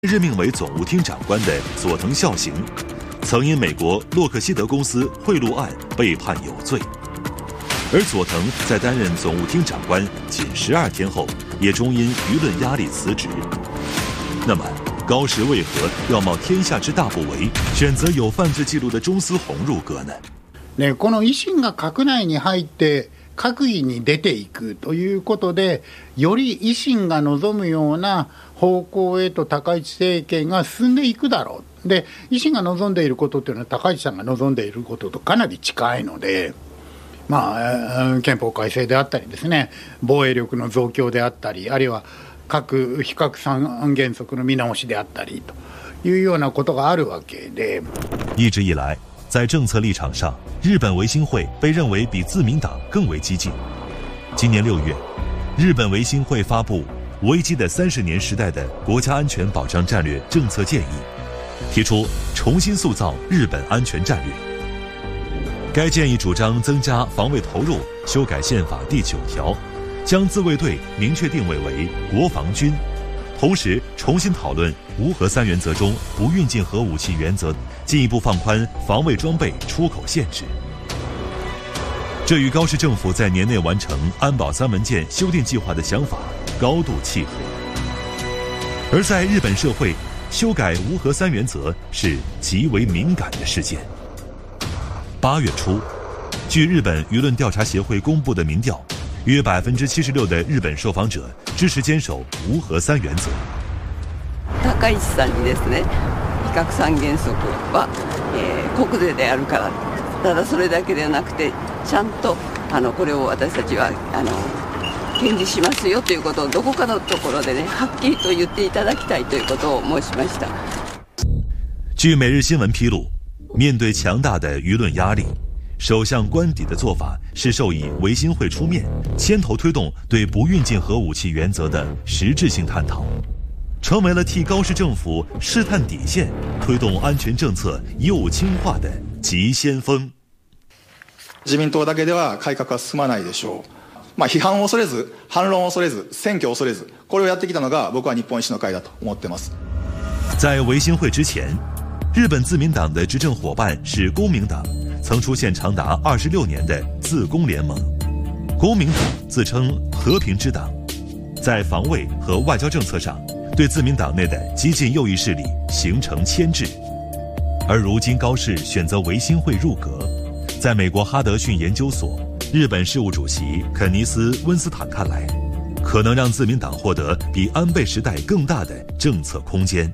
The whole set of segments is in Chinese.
任命为总务厅长官的佐藤孝行，曾因美国洛克希德公司贿赂案被判有罪。而佐藤在担任总务厅长官仅12天后，也终因舆论压力辞职。那么，高市为何要冒天下之大不韪，选择有犯罪記录的中司宏入阁呢？ この維新が閣内に入って閣議に出ていくということで、より維新が望むような方向へと高市政権が進んでいくだろう。で、維新が望んでいることというのは高市さんが望んでいることとかなり近いので、憲法改正であったりですね、防衛力の増強であったり、あるいは核非核三原則の見直しであったりというようなことがあるわけで。 一直以来，在政策立场上，日本维新会被认为比自民党更为激进。今年6月，日本维新会发布危机的30年时代的国家安全保障战略政策建议，提出重新塑造日本安全战略。该建议主张增加防卫投入，修改宪法第9条，将自卫队明确定位为国防军，同时重新讨论无核三原则中不运进核武器原则，进一步放宽防卫装备出口限制。这与高市政府在年内完成安保3文件修订计划的想法高度契合。而在日本社会，修改无核三原则是极为敏感的事件。8月初，据日本舆论调查协会公布的民调，约76%的日本受访者支持坚守无核三原则。 高市さんにですね、非核三原則は、国是であるから、ただそれだけではなくて、ちゃんとこれを私たちは堅持しますよということをどこかのところでね、はっきりと言っていただきたいということを申しました。 据每日新闻披露，面对强大的舆论压力，首相官邸的做法是授以维新会出面，牵头推动对不运进核武器原则的实质性探讨，成为了替高市政府试探底线、推动安全政策右倾化的急先锋。 自民党だけでは改革は進まないでしょう。批判を恐れず、反論を恐れず、選挙を恐れず、これをやってきたのが僕は日本維新の会だと思っています。 在维新会之前，日本自民党的执政伙伴是公明党，曾出现长达26年的自公联盟。公明党自称和平之党，在防卫和外交政策上对自民党内的激进右翼势力形成牵制。而如今高市选择维新会入阁，在美国哈德逊研究所日本事务主席肯尼斯·温斯坦看来，可能让自民党获得比安倍时代更大的政策空间。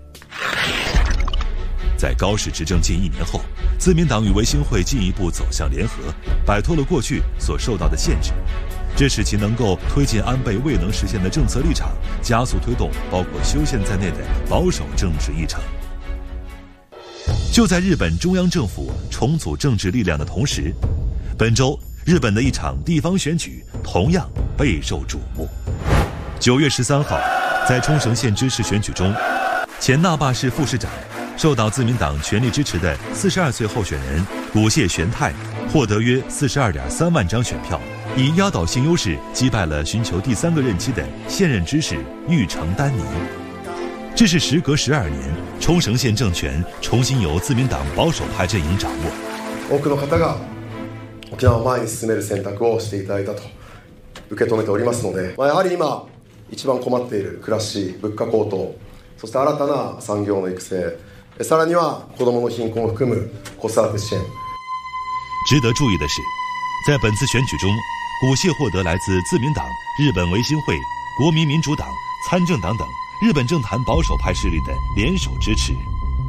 在高市执政近1年后，自民党与维新会进一步走向联合，摆脱了过去所受到的限制，这使其能够推进安倍未能实现的政策立场，加速推动包括修宪在内的保守政治议程。就在日本中央政府重组政治力量的同时，本周日本的一场地方选举同样备受瞩目。9月13号，在冲绳县知事选举中，前那霸市副市长、受到自民党全力支持的42岁候选人古谢玄太获得约42.3万张选票，以压倒性优势击败了寻求第3个任期的现任知事玉城丹尼。这是时隔12年，冲绳县政权重新由自民党保守派阵营掌握。 多くの方が沖縄を前に進める選択をしていただいたと受け止めておりますので、やはり今一番困っている暮らし、物価高騰、そして新たな産業の育成、さらには子どもの貧困を含む子育て支援。 值得注意的是，在本次选举中，古谢获得来自自民党、日本维新会、国民民主党、参政党等日本政坛保守派势力的联手支持。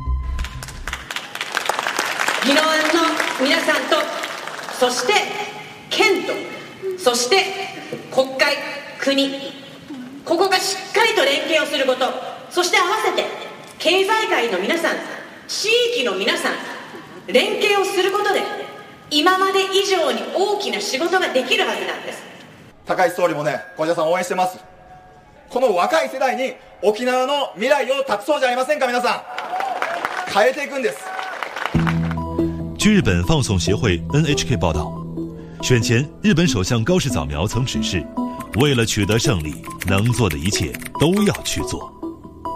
宜野湾の皆さんと、そして県と、そして国会、国、ここがしっかりと連携をすること、そして合わせて経済界の皆さん、地域の皆さん、連携をすることで今まで以上に大きな仕事ができるはずなんです。 高市総理もね、小田さん応援してます。この若い世代に沖縄の未来を託そうじゃありませんか。皆さん変えていくんです。 据日本放送协会 NHK 报道，选前日本首相高市早苗曾指示，为了取得胜利，能做的一切都要去做。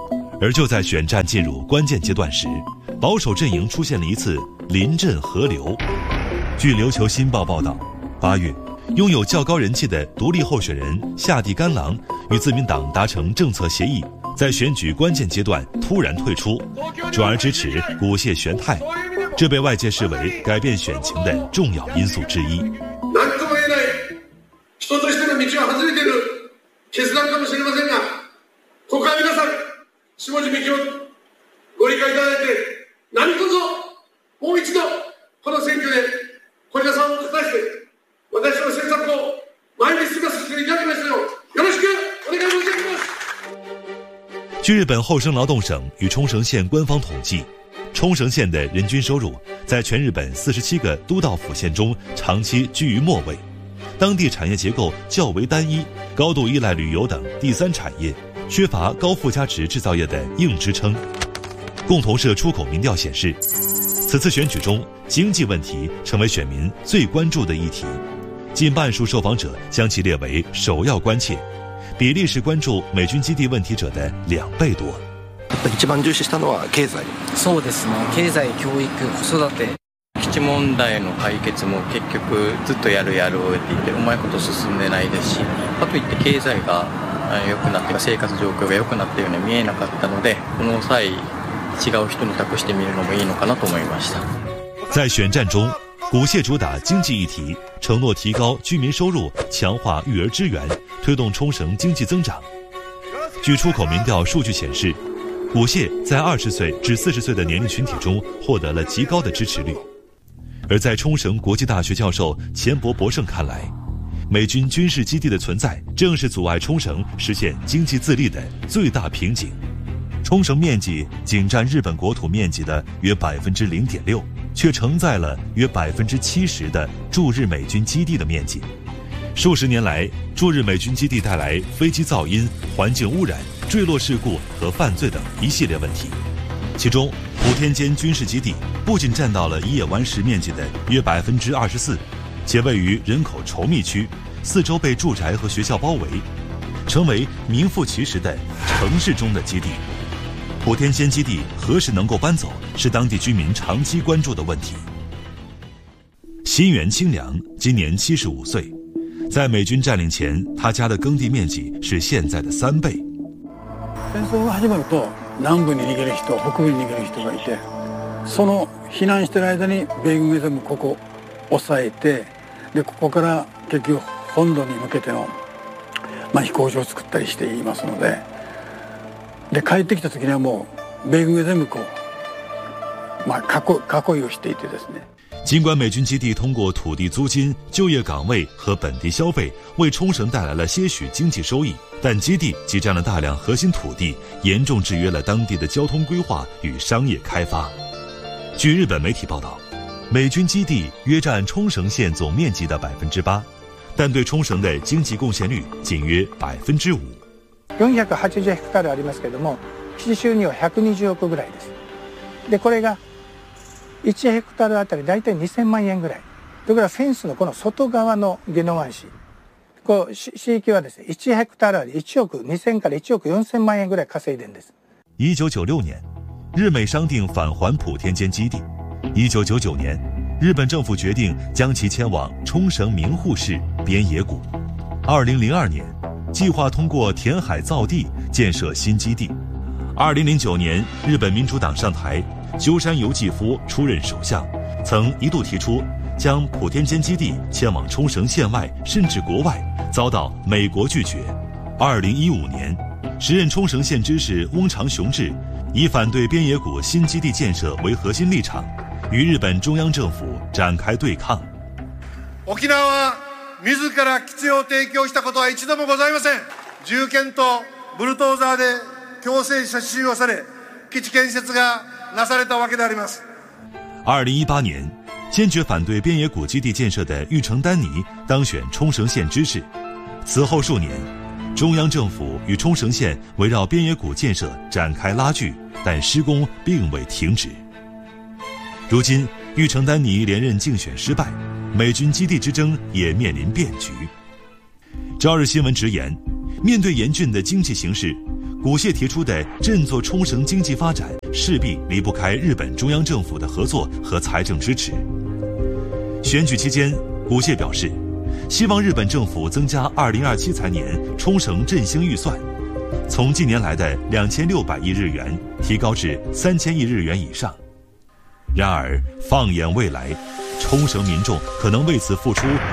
而就在选战进入关键阶段时，保守阵营出现了一次临阵合流。据琉球新报报道，8月，拥有较高人气的独立候选人下地干郎与自民党达成政策协议，在选举关键阶段突然退出，转而支持古谢玄太，这被外界视为改变选情的重要因素之一。 何とも言えない人としての道を外れている決断かもしれませんが、ここは皆さん下地幹をご理解いただいて、何卒もう一度この選挙で小島さんを勝たせて私の政策を前に進ませていただきますようよろしくお願い申し上げます。 据日本厚生劳动省与冲绳县官方统计，冲绳县的人均收入在全日本47个都道府县中长期居于末位，当地产业结构较为单一，高度依赖旅游等第三产业，缺乏高附加值制造业的硬支撑。共同社出口民调显示，此次选举中经济问题成为选民最关注的议题，近半数受访者将其列为首要关切，比例是关注美军基地問題者的2倍多。 一番重視したのは経済。 そうですね。経済、教育、子育て。 基地問題の解決も結局ずっとやるって言ってうまいこと進んでないですし、かといって経済が良くなって生活状況が良くなったように見えなかったので、この際違う人に託してみるのもいいのかなと思いました。 在选战中，古谢主打经济议题，承诺提高居民收入，强化育儿支援，推动冲绳经济增长。据出口民调数据显示，古谢在20岁至40岁的年龄群体中获得了极高的支持率。而在冲绳国际大学教授钱博胜看来，美军军事基地的存在正是阻碍冲绳实现经济自立的最大瓶颈。冲绳面积仅占日本国土面积的约 0.6%， 却承载了约 70% 的驻日美军基地的面积。数十年来，驻日美军基地带来飞机噪音、环境污染、坠落事故和犯罪等一系列问题。其中，普天间军事基地不仅占到了一野湾石面积的约 24%， 且位于人口稠密区，四周被住宅和学校包围，成为名副其实的城市中的基地。普天间基地何时能够搬走，是当地居民长期关注的问题。新原清良今年75岁，在美军占领前，他家的耕地面积是现在的3倍。 戦争が始まると南部に逃げる人、北部に逃げる人がいて、その避難している間に米軍が全部ここ抑えて、でここから結局本土に向けての飛行場を作ったりしていますので、で帰ってきた時にはもう米軍が全部こう囲いをしていてですね。 尽管美军基地通过土地租金、就业岗位和本地消费为冲绳带来了些许经济收益，但基地挤占了大量核心土地，严重制约了当地的交通规划与商业开发。据日本媒体报道，美军基地约占冲绳县总面积的 8%， 但对冲绳的经济贡献率仅约 5%。 480ヘクタールありますけれども、基地収入は120億ぐらいです。でこれが1ヘクタールあたり大体2000万円ぐらい。それからフェンスのこの外側の宜野湾市、こう市域はですね、1ヘクタールあり1億2000から1億4000万円ぐらい稼いでるんです。 1996年，日美商定返还普天间基地。1999年，日本政府决定将其迁往冲绳名护市边野古。2002年，计划通过填海造地建设新基地。2009年，日本民主党上台。鸠山由纪夫出任首相，曾一度提出将普天间基地迁往冲绳县外甚至国外，遭到美国拒绝。2015年，时任冲绳县知事翁长雄志以反对边野古新基地建设为核心立场，与日本中央政府展開對抗。 沖縄は自ら基地を提供したことは一度もございません。銃剣とブルドーザーで強制射収をされ、基地建設がなされたわけであります。 2018年，坚决反对边野古基地建设的玉城丹尼当选冲绳县知事。此后数年，中央政府与冲绳县围绕边野古建设展开拉锯，但施工并未停止。如今，玉城丹尼连任竞选失败，美军基地之争也面临变局。朝日新闻直言，面对严峻的经济形势， 古谢提出的振作冲绳经济发展，势必离不开日本中央政府的合作和财政支持。选举期间，古谢表示，希望日本政府增加2027财年冲绳振兴预算，从近年来的2600亿日元提高至3000亿日元以上。然而，放眼未来，冲绳民众可能为此付出